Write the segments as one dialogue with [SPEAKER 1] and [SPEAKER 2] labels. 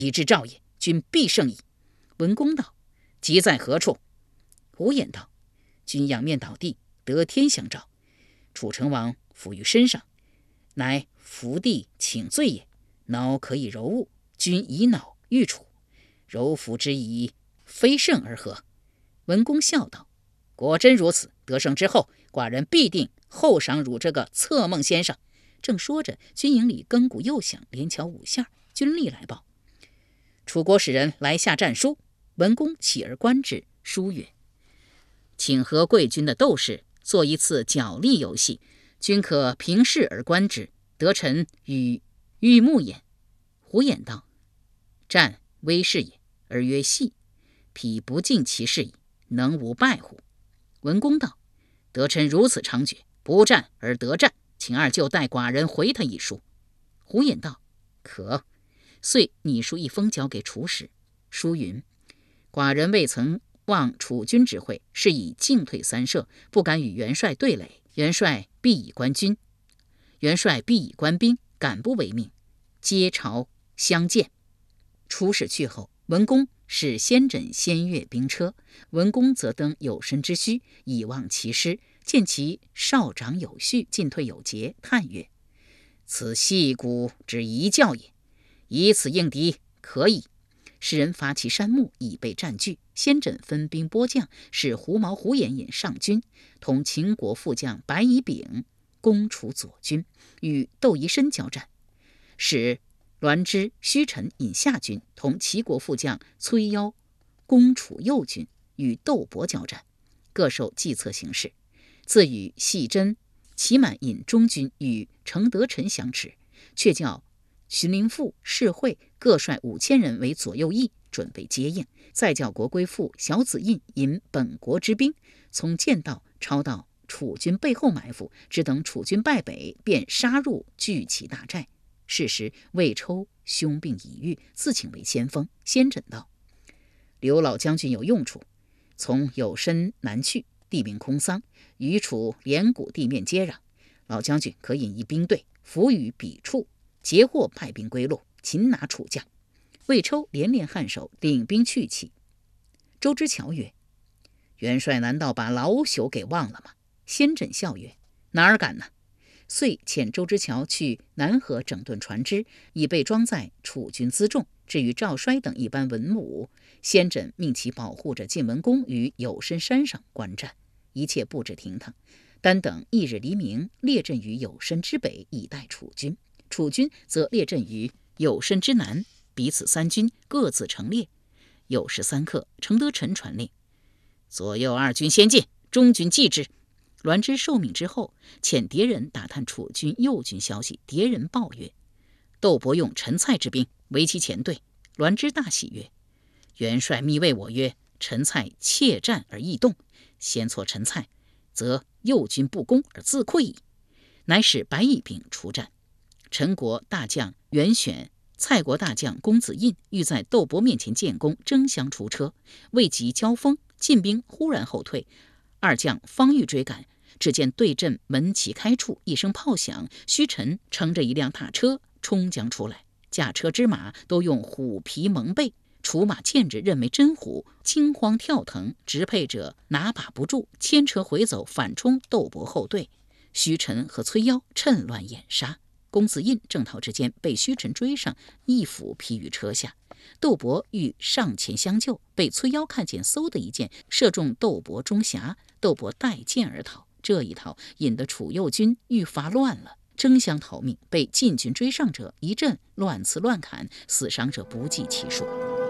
[SPEAKER 1] 以至赵也，君必胜矣。文公道：急在何处？胡衍道：君仰面倒地，得天相照，楚成王伏于身上，乃伏地请罪也。挠可以柔物，君以恼御楚，柔服之以非胜而何？文公笑道：果真如此，得胜之后，寡人必定厚赏汝这个策梦先生。正说着，军营里更鼓又响，连敲五下，军吏来报：楚国使人来下战书。文公起而观之，书曰：请和贵军的斗士做一次角力游戏，君可平视而观之，得臣与欲目也。胡衍道：战威势也，而曰戏，彼不尽其事矣，能无败乎？文公道：得臣如此猖獗，不战而得战，请二舅带寡人回他一书。胡衍道：可。遂拟书一封交给楚使，书云：寡人未曾望楚军之会，是以进退三舍，不敢与元帅对垒。元帅必以官军，元帅必以官兵，敢不违命，皆朝相见。楚使去后，文公使先轸先阅兵车，文公则登有身之墟，以望其师，见其少长有序，进退有节，叹曰：此戏鼓之一教也，以此应敌可矣。使人伐其山木，以备战据。先轸分兵拨将，使胡毛、胡衍引上军，同秦国副将白乙丙攻楚左军，与窦宜申交战。使栾枝、胥臣引下军，同齐国副将崔夭攻楚右军，与窦伯交战，各受计策行事。自与细真、齐满引中军，与程德臣相持，却叫荀林父、士会各率5000人为左右翼，准备接应。再叫国归父小子印引本国之兵，从剑道抄到楚军背后埋伏，只等楚军败北，便杀入，聚其大寨。是时魏抽凶病已愈，自请为先锋。先轸道：刘老将军有用处，从有身南去，地名空桑，与楚连谷地面接壤。老将军可引一兵队伏于彼处，截获败兵归路，擒拿楚将。魏抽连连颔首，领兵去其。周之乔曰：元帅难道把老朽给忘了吗？先轸笑曰：哪儿敢呢？遂遣周之乔去南河整顿船只，以备装载楚军辎重。至于赵衰等一般文武，先轸命其保护着晋文公于有身山上观战，一切布置停当，单等翌日黎明，列阵于有身之北，以待楚军。楚军则列阵于有身之南，彼此三军各自成列。酉时3刻，程德臣传令：左右2军先进，中军继之。栾枝受命之后，遣迭人打探楚军右军消息。迭人报曰：窦伯用陈蔡之兵为其前队。栾枝大喜曰：元帅密谓我曰，陈蔡怯战而易动，先挫陈蔡，则右军不攻而自溃矣。乃使白乙丙出战。陈国大将袁选、蔡国大将公子印欲在窦伯面前建功，争相出车，未及交锋，晋兵忽然后退，二将方欲追赶，只见对阵门旗开处，一声炮响，胥臣乘着一辆大车冲将出来，驾车之马都用虎皮蒙背，楚马见之认为真虎，惊慌跳腾，直配者拿把不住，牵车回走，反冲窦伯后队。胥臣和崔夭趁乱掩杀，公子印正逃之间，被胥臣追上，一斧劈于车下。窦伯欲上前相救，被崔夭看见，嗖的一箭射中窦伯中峡，窦伯带剑而逃。这一逃，引得楚右军愈发乱了，争相逃命，被晋军追上者一阵乱刺乱砍，死伤者不计其数。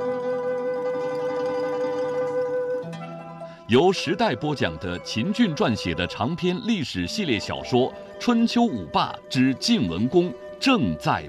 [SPEAKER 2] 由时代播讲的秦俊撰写的长篇历史系列小说《春秋五霸之晋文公》正在